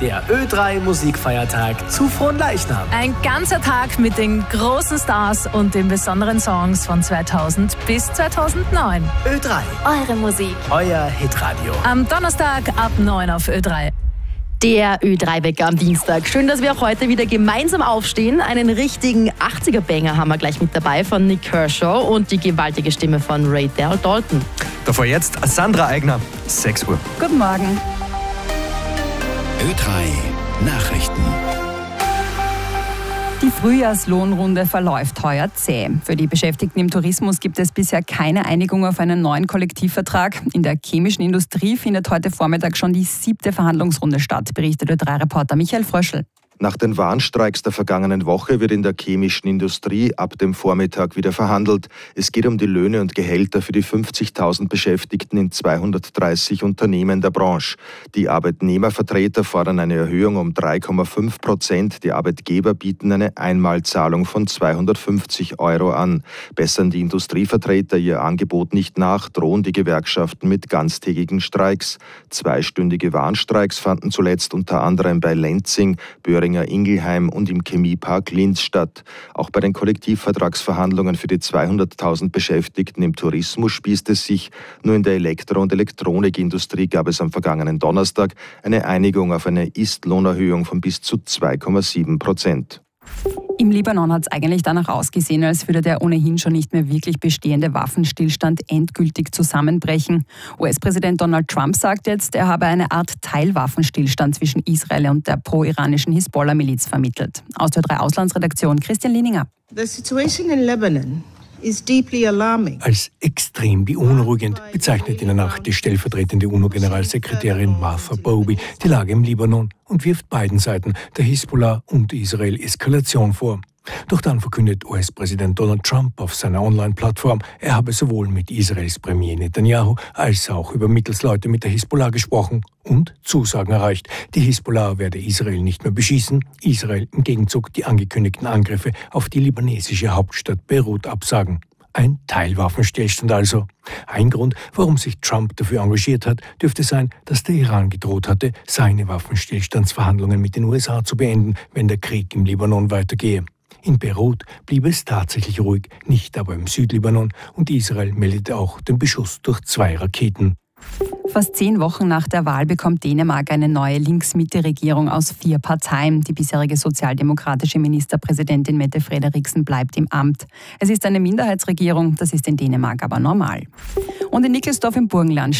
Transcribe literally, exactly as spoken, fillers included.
der Ö drei Musikfeiertag zu Fronleichnam. Ein ganzer Tag mit den großen Stars und den besonderen Songs von zweitausend bis zweitausendneun. Ö drei. Eure Musik. Euer Hitradio. Am Donnerstag ab neun auf Ö drei. Der Ö drei Wecker am Dienstag. Schön, dass wir auch heute wieder gemeinsam aufstehen. Einen richtigen achtziger-Banger haben wir gleich mit dabei von Nik Kershaw und die gewaltige Stimme von Ray Dalton. Davor jetzt Sandra Eigner, sechs Uhr. Guten Morgen. Ö drei Nachrichten. Die Frühjahrslohnrunde verläuft heuer zäh. Für die Beschäftigten im Tourismus gibt es bisher keine Einigung auf einen neuen Kollektivvertrag. In der chemischen Industrie findet heute Vormittag schon die siebte Verhandlungsrunde statt, berichtet Ö drei Reporter Michael Fröschl. Nach den Warnstreiks der vergangenen Woche wird in der chemischen Industrie ab dem Vormittag wieder verhandelt. Es geht um die Löhne und Gehälter für die fünfzigtausend Beschäftigten in zweihundertdreißig Unternehmen der Branche. Die Arbeitnehmervertreter fordern eine Erhöhung um drei Komma fünf Prozent. Die Arbeitgeber bieten eine Einmalzahlung von zweihundertfünfzig Euro an. Bessern die Industrievertreter ihr Angebot nicht nach, drohen die Gewerkschaften mit ganztägigen Streiks. Zweistündige Warnstreiks fanden zuletzt unter anderem bei Lenzing, Böhringer Ingelheim und im Chemiepark Linz statt. Auch bei den Kollektivvertragsverhandlungen für die zweihunderttausend Beschäftigten im Tourismus spießt es sich. Nur in der Elektro- und Elektronikindustrie gab es am vergangenen Donnerstag eine Einigung auf eine Ist-Lohnerhöhung von bis zu zwei Komma sieben Prozent. Im Libanon hat es eigentlich danach ausgesehen, als würde der ohnehin schon nicht mehr wirklich bestehende Waffenstillstand endgültig zusammenbrechen. U S-Präsident Donald Trump sagt jetzt, er habe eine Art Teilwaffenstillstand zwischen Israel und der pro-iranischen Hisbollah-Miliz vermittelt. Aus der Ö drei Auslandsredaktion Christian Lininger. The situation in Lebanon is deeply alarming. Als extrem beunruhigend bezeichnet in der Nacht die stellvertretende UNO-Generalsekretärin Martha Bowey die Lage im Libanon und wirft beiden Seiten, der Hisbollah und Israel, Eskalation vor. Doch dann verkündet U S-Präsident Donald Trump auf seiner Online-Plattform, er habe sowohl mit Israels Premier Netanyahu als auch über Mittelsleute mit der Hisbollah gesprochen und Zusagen erreicht. Die Hisbollah werde Israel nicht mehr beschießen, Israel im Gegenzug die angekündigten Angriffe auf die libanesische Hauptstadt Beirut absagen. Ein Teilwaffenstillstand also. Ein Grund, warum sich Trump dafür engagiert hat, dürfte sein, dass der Iran gedroht hatte, seine Waffenstillstandsverhandlungen mit den U S A zu beenden, wenn der Krieg im Libanon weitergehe. In Beirut blieb es tatsächlich ruhig, nicht aber im Südlibanon, und Israel meldete auch den Beschuss durch zwei Raketen. Fast zehn Wochen nach der Wahl bekommt Dänemark eine neue Links-Mitte-Regierung aus vier Parteien. Die bisherige sozialdemokratische Ministerpräsidentin Mette Frederiksen bleibt im Amt. Es ist eine Minderheitsregierung, das ist in Dänemark aber normal. Und in Nickelsdorf im Burgenland